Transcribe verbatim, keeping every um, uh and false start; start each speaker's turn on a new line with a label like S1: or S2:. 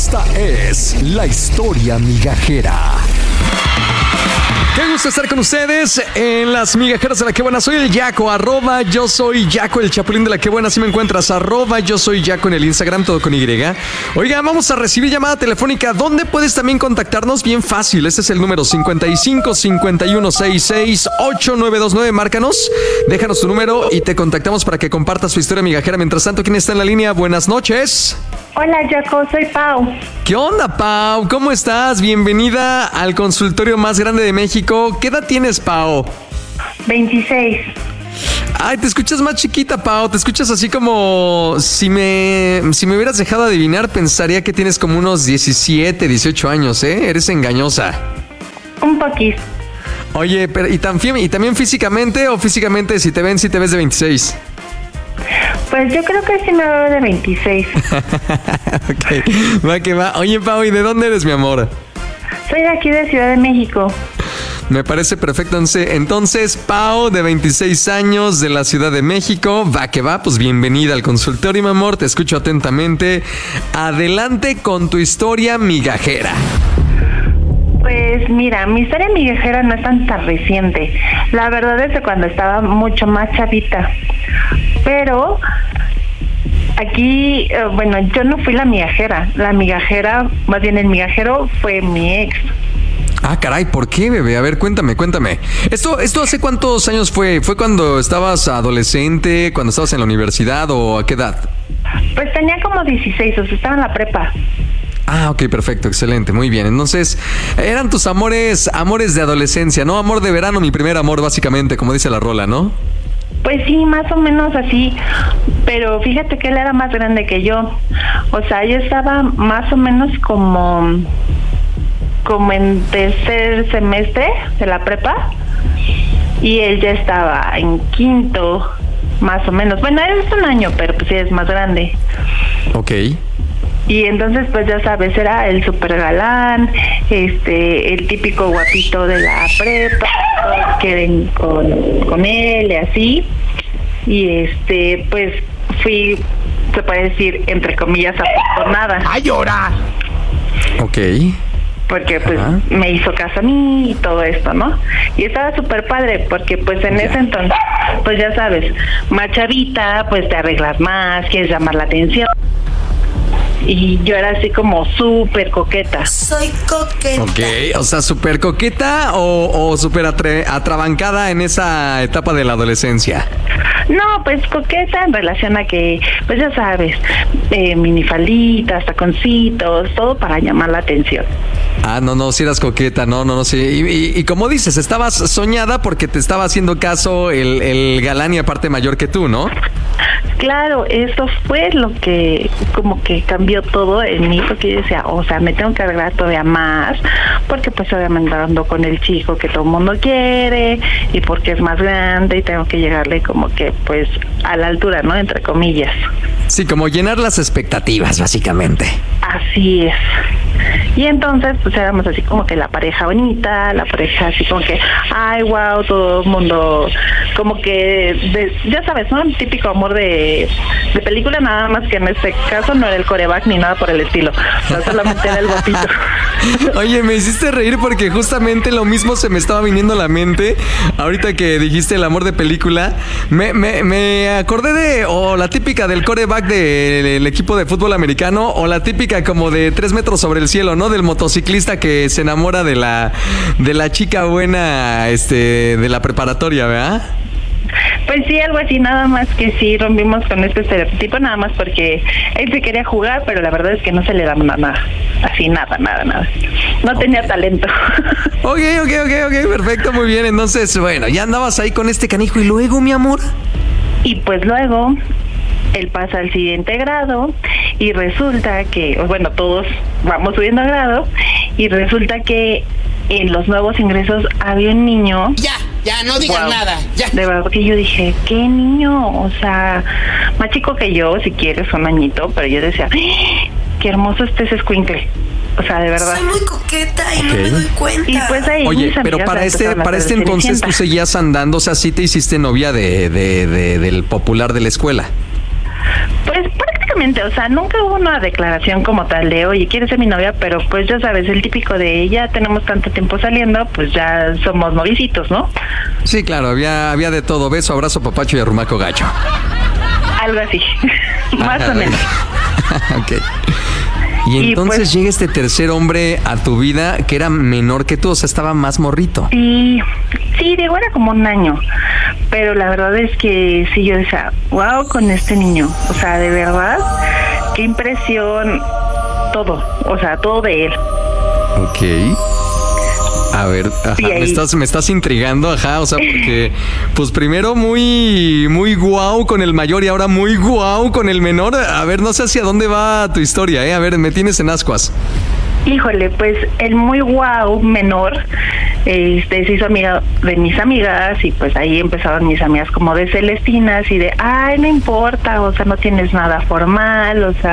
S1: Esta es la historia migajera. Qué gusto estar con ustedes en las migajeras de La Que Buena. Soy el Yaco, arroba yo soy Yaco, el chapulín de La Que Buena. Así me encuentras, arroba yo soy Yaco en el Instagram, todo con Y. Oiga, vamos a recibir llamada telefónica. ¿Dónde puedes también contactarnos? Bien fácil, este es el número cincuenta y cinco, cincuenta y uno, sesenta y seis, ochenta y nueve veintinueve. Márcanos, déjanos tu número y te contactamos para que compartas tu historia migajera. Mientras tanto, ¿quién está en la línea? Buenas noches.
S2: Hola, Yaco, soy Pau.
S1: ¿Qué onda, Pau? ¿Cómo estás? Bienvenida al consultorio más grande de México. ¿Qué edad tienes, Pau?
S2: veintiséis.
S1: Ay, te escuchas más chiquita, Pau. Te escuchas así como... Si me, si me hubieras dejado adivinar, pensaría que tienes como unos diecisiete, dieciocho años, ¿eh? Eres engañosa.
S2: Un poquito.
S1: Oye, pero ¿y, tan, ¿y también físicamente o físicamente si te ven, si te ves de veintiséis?
S2: Pues yo creo que sí me veo de veintiséis.
S1: Ok, va que va. Oye, Pau, ¿y de dónde eres, mi amor?
S2: Soy de aquí de Ciudad de México.
S1: Me parece perfecto. Entonces, Pau, de veintiséis años, de la Ciudad de México. Va que va, pues bienvenida al consultorio, mi amor. Te escucho atentamente. Adelante con tu historia migajera.
S2: Pues mira, mi historia migajera no es tan, tan reciente. La verdad es que cuando estaba mucho más chavita. Pero aquí, eh, bueno, yo no fui la migajera. La migajera, más bien el migajero fue mi ex.
S1: Ah, caray, ¿por qué, bebé? A ver, cuéntame, cuéntame. ¿Esto, esto hace cuántos años fue? ¿Fue cuando estabas adolescente, cuando estabas en la universidad o a qué edad?
S2: Pues tenía como dieciséis, o sea, estaba en la prepa.
S1: Ah, ok, perfecto, excelente, muy bien. Entonces, eran tus amores, amores de adolescencia, ¿no? Amor de verano, mi primer amor, básicamente, como dice la rola, ¿no?
S2: Pues sí, más o menos así, pero fíjate que él era más grande que yo. O sea, yo estaba más o menos como, como en tercer semestre de la prepa y él ya estaba en quinto, más o menos. Bueno, es un año, pero pues sí es más grande.
S1: Ok.
S2: Y entonces, pues ya sabes, era el super galán, este, el típico guapito de la prepa, que ven con, con él y así. Y este, pues fui, se puede decir, entre comillas, afortunada.
S3: ¡Ay, llora!
S1: Ok.
S2: Porque pues
S1: Ajá.
S2: me hizo caso a mí y todo esto, ¿no? Y estaba súper padre, porque pues en
S1: Ya.
S2: ese entonces, pues ya sabes, más chavita, pues te arreglas más, quieres llamar la atención. Y yo era así como súper coqueta.
S4: Soy coqueta.
S1: Ok, o sea, súper coqueta o, o súper atre- atrabancada en esa etapa de la adolescencia.
S2: No, pues coqueta en relación a que, pues ya sabes, eh, minifalditas, taconcitos, todo para llamar la atención.
S1: Ah, no, no, si eras coqueta, no, no, no, sí. Y, y, y como dices, estabas soñada porque te estaba haciendo caso el, el galán y aparte mayor que tú, ¿no?
S2: Claro, eso fue lo que como que cambió todo en mí, porque yo decía, o sea, me tengo que arreglar todavía más, porque pues obviamente ando con el chico que todo el mundo quiere, y porque es más grande y tengo que llegarle como que pues a la altura, ¿no? Entre comillas.
S1: Sí, como llenar las expectativas, básicamente.
S2: Así es. Y entonces, pues éramos así como que la pareja bonita, la pareja así como que, ay, wow, todo el mundo, como que, de, ya sabes, ¿no? El típico amor de, de película, nada más que en este caso no era el coreback ni nada por el estilo, no solamente era el guapito.
S1: Oye, me hiciste reír porque justamente lo mismo se me estaba viniendo a la mente ahorita que dijiste el amor de película. Me, me, me acordé de, o la típica del coreback del equipo de fútbol americano, o la típica como de tres metros sobre el cielo, ¿no? Del motociclista que se enamora de la, de la chica buena, este, de la preparatoria, ¿verdad?
S2: Pues sí, algo así, nada más que sí rompimos con este estereotipo, nada más porque él se quería jugar, pero la verdad es que no se le daba nada, así nada, nada, nada. No okay. tenía talento.
S1: Ok, ok, ok, ok, perfecto, muy bien. Entonces, bueno, ya andabas ahí con este canijo y luego, mi amor.
S2: Y pues luego él pasa al siguiente grado y resulta que, bueno, todos vamos subiendo a grado y resulta que en los nuevos ingresos había un niño.
S3: Ya, ya, no digas wow, nada. Ya.
S2: De verdad que yo dije, ¿qué niño? O sea, más chico que yo, si quieres, un añito, pero yo decía, qué hermoso este ese escuincle. O sea, de verdad.
S4: Soy muy coqueta y okay. no me doy cuenta.
S2: Y pues ahí
S1: Oye, pero para este, para este entonces tú seguías andando, o sea, sí te hiciste novia de, de, de, del popular de la escuela.
S2: Pues prácticamente Exactamente, o sea, nunca hubo una declaración como tal de, oye, ¿quieres ser mi novia? Pero pues ya sabes, el típico de, ya tenemos tanto tiempo saliendo, pues ya somos novicitos, ¿no?
S1: Sí, claro, había, había de todo, beso, abrazo, papacho y arrumaco gacho.
S2: Algo así, más o menos.
S1: Ok. Y entonces y pues, llega este tercer hombre a tu vida que era menor que tú, o sea, estaba más morrito.
S2: Sí, sí, digo, era como un año. Pero la verdad es que sí, yo decía, wow, con este niño. O sea, de verdad, qué impresión, todo. O sea, todo de él.
S1: Ok. A ver, ajá,
S2: sí,
S1: me estás, me estás intrigando, ajá, o sea, porque, pues primero muy, muy guau con el mayor y ahora muy guau con el menor. A ver, no sé hacia dónde va tu historia, eh. A ver, me tienes en ascuas.
S2: Híjole, pues el muy guau menor, este, se hizo amiga de mis amigas y pues ahí empezaron mis amigas como de Celestinas y de, ay, no importa, o sea, no tienes nada formal, o sea,